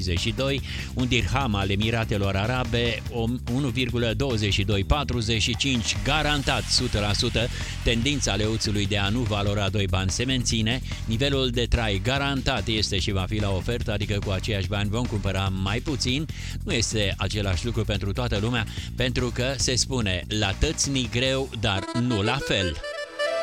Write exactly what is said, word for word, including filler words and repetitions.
treizeci și doi, un dirham al Emiratelor Arabe unu virgulă douăzeci și doi patruzeci și cinci, garantat o sută la sută. Tendința leuțului de a nu valora doi bani se menține, nivelul de trai garantat este și va fi la ofertă, adică cu aceiași bani vom cumpăra mai puțin. Nu este același lucru pentru toată lumea, pentru că se spune la tăți ni greu, dar nu la fel.